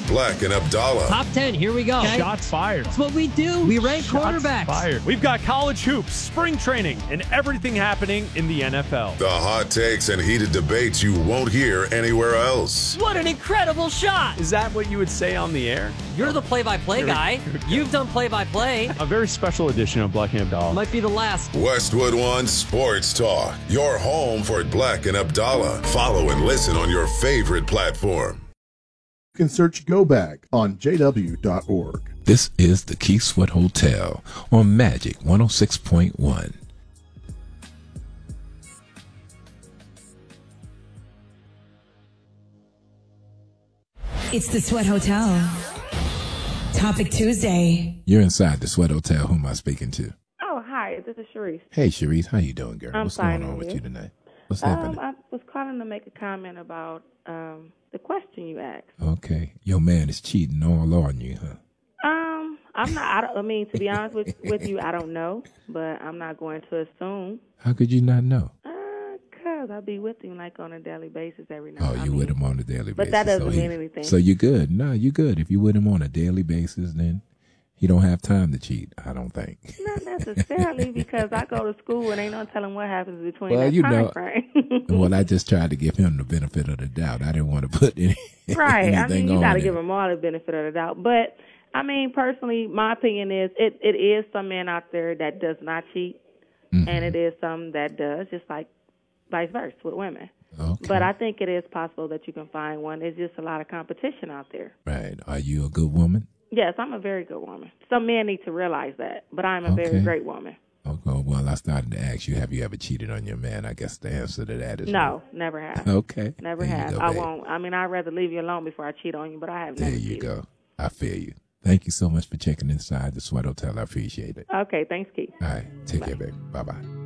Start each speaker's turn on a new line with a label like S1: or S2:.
S1: Black and Abdallah.
S2: Top 10, here we go.
S3: Shots fired.
S2: That's what we do. We rank quarterbacks.
S3: Fired. We've got college hoops, spring training, and everything happening in the NFL.
S1: The hot takes and heated debates you won't hear anywhere else.
S2: What an incredible shot.
S3: Is that what you would say on the air?
S2: You're the play-by-play guy. You've done play-by-play.
S3: A very special edition of Black and Abdallah.
S2: Might be the last.
S1: Westwood One Sports Talk. Your home for Black and Abdallah. Follow and listen on your favorite platform.
S4: You can search Go Back on jw.org.
S5: This is the Keith Sweat Hotel on Magic 106.1.
S6: It's the Sweat Hotel. Topic Tuesday.
S5: You're inside the Sweat Hotel. Who am I speaking to?
S7: Oh, hi. This is Sharice.
S5: Hey, Sharice. How you doing, girl?
S7: I'm
S5: What's
S7: fine,
S5: going on with
S7: you?
S5: you tonight? What's happening?
S7: I was calling to make a comment about the question you asked.
S5: Okay. Your man is cheating all on you, huh?
S7: I'm not. I mean, to be honest with you, I don't know, but I'm not going to assume.
S5: How could you not know?
S7: Because I'll be with him like on a daily basis every night.
S5: Oh, you with him on a daily basis.
S7: But that doesn't mean anything.
S5: So you're good. No, you're good. If you with him on a daily basis, then he don't have time to cheat, I don't think.
S7: Not necessarily, because I go to school and ain't no telling what happens between
S5: Well,
S7: that
S5: you
S7: time
S5: know,
S7: frame.
S5: Well, I just tried to give him the benefit of the doubt. I didn't want to put anything
S7: I mean, you got to
S5: on
S7: give
S5: it.
S7: them all the benefit of the doubt. But, I mean, personally, my opinion is it is some men out there that does not cheat, and it is some that does, just like vice versa with women.
S5: Okay.
S7: But I think it is possible that you can find one. There's just a lot of competition out there.
S5: Right. Are you a good woman?
S7: Yes, I'm a very good woman. Some men need to realize that, but I'm a very great woman.
S5: Okay. Well, I started to ask you, have you ever cheated on your man? I guess the answer to that is
S7: No, never have.
S5: Okay.
S7: Never
S5: There you
S7: have.
S5: go,
S7: I
S5: babe.
S7: won't. I mean, I'd rather leave you alone before I cheat on you, but I have never
S5: There you
S7: cheated.
S5: go. I feel you. Thank you so much for checking inside the Sweat Hotel. I appreciate it.
S7: Okay, thanks, Keith.
S5: All right. Take care, baby. Bye-bye.